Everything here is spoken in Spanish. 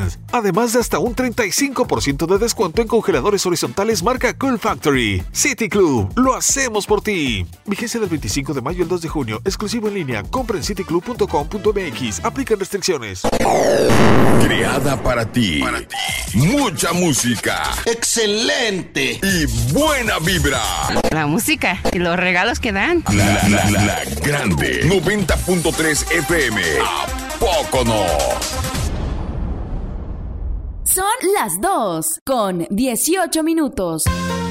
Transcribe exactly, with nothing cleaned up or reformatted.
Brand. Además de hasta un treinta y cinco por ciento de descuento en congeladores horizontales marca Cool Factory. City Club, lo hacemos por ti. Vigencia del veinticinco de mayo al dos de junio. Exclusivo en línea. Compra en city club punto com punto m x. Aplican restricciones. Creada para ti. Para ti. Mucha música. ¡Excelente! Y buena vibra. La música y los regalos que dan. La, la, la, la grande. noventa punto tres F M. ¿A poco no? Son las dos con dieciocho minutos.